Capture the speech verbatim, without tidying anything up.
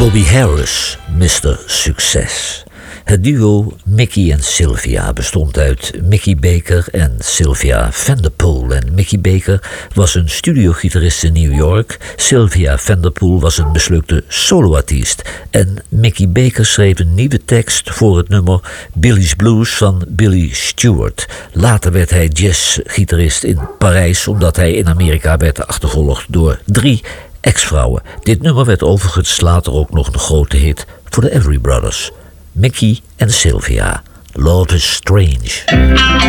Bobby Harris, mister Succes. Het duo Mickey en Sylvia bestond uit Mickey Baker en Sylvia Vanderpool. En Mickey Baker was een studiogitarist in New York. Sylvia Vanderpool was een mislukte soloartiest. En Mickey Baker schreef een nieuwe tekst voor het nummer Billy's Blues van Billy Stewart. Later werd hij jazzgitarist in Parijs, omdat hij in Amerika werd achtervolgd door drie ex-vrouwen. Dit nummer werd overigens later ook nog een grote hit voor de Everly Brothers. Mickey en Sylvia, Love is Strange.